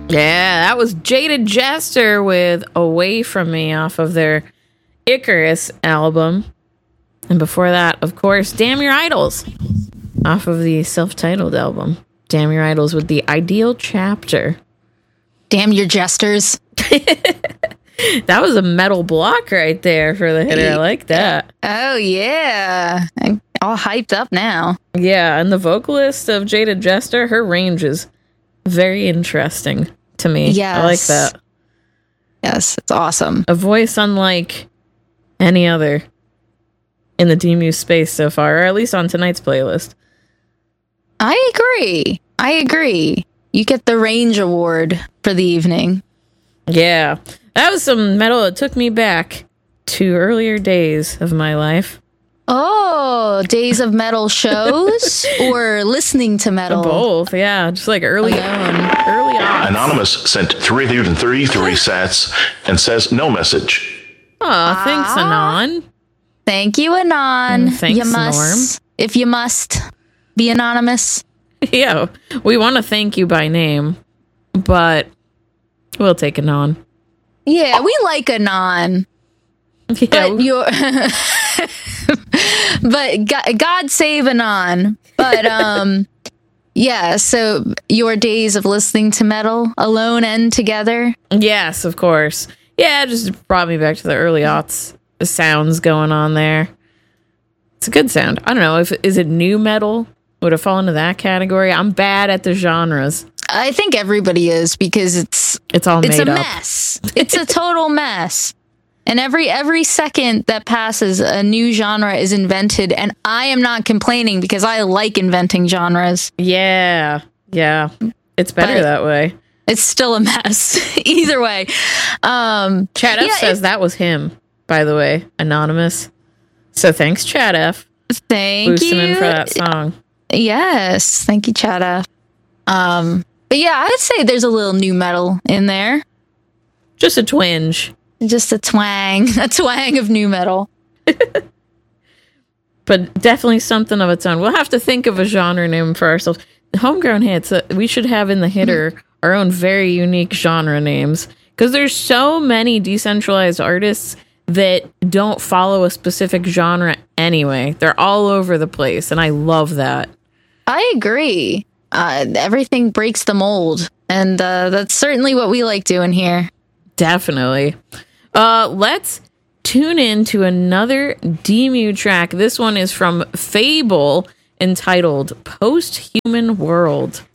Yeah, that was Jaded Jester with Away From Me off of their Icarus album. And before that, of course, Damn Your Idols off of the self-titled album. Damn Your Idols with the Ideal Chapter. Damn Your Jesters. That was a metal block right there for the hitter. I like that. Oh, yeah. I'm all hyped up now. Yeah, and the vocalist of Jaded Jester, her range is very interesting to me. Yes. I like that. Yes, it's awesome. A voice unlike any other in the DMU space so far, or at least on tonight's playlist. I agree. You get the range award for the evening. Yeah. That was some metal that took me back to earlier days of my life. Oh, days of metal shows or listening to metal? Both, yeah. Just like early on. Anonymous sent 333 sats and says no message. Aw, thanks, Anon. Thank you, Anon. Thanks, you must, Norm. if you must, be anonymous. Yeah, we want to thank you by name, but we'll take Anon. Yeah, we like Anon. Yeah, But you're but God save Anon. But yeah, so your days of listening to metal alone and together? yes, of course. Yeah, it just brought me back to the early aughts. The sounds going on there. It's a good sound. I don't know is it new metal? Would it fall into that category? I'm bad at the genres. I think everybody is because it's all made a up. mess. It's a total mess. And every second that passes, a new genre is invented, and I am not complaining because I like inventing genres. Yeah. It's better But that way. it's still a mess. Either way. Chad F says that was him, by the way, anonymous. So thanks, Chad F. Thank boosting you. in for that song. Yes. Thank you, Chada. But yeah, I'd say there's a little new metal in there. Just a twinge. Just a twang of new metal. But definitely something of its own. We'll have to think of a genre name for ourselves. Homegrown Hits, we should have in the hitter our own very unique genre names. Because there's so many decentralized artists that don't follow a specific genre anyway. They're all over the place, and I love that. I agree. Everything breaks the mold, and that's certainly what we like doing here. Definitely. Let's tune in to another DMU track. This one is from Fable, entitled Post-Human World.